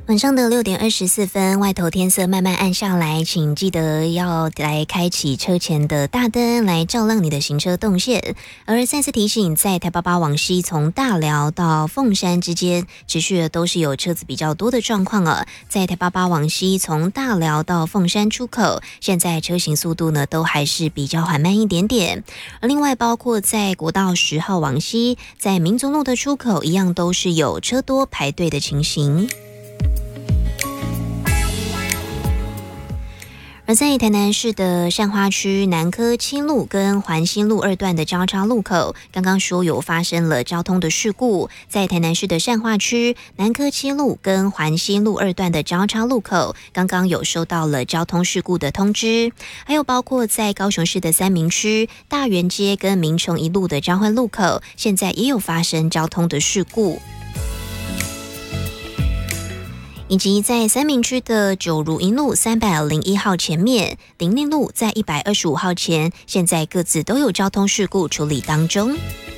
晚上的6:24，外头天色慢慢暗下来，请记得要来开启车前的大灯，来照亮你的行车动线。而再次提醒，在台88往西从大寮到凤山之间，持续的都是有车子比较多的状况了。在台88往西从大寮到凤山出口，现在车行速度呢都还是比较缓慢一点点。而另外包括在国道10号往西，在民族路的出口一样都是有车多排队的情形。而在台南市的善化区南科7路跟环新路2段的交叉路口，刚刚说有发生了交通的事故，在台南市的善化区南科7路跟环新路2段的交叉路口，刚刚有收到了交通事故的通知，还有包括在高雄市的三民区大园街跟民雄1路的交汇路口，现在也有发生交通的事故。以及在三民区的九如一路301号前面，林立路在125号前，现在各自都有交通事故处理当中。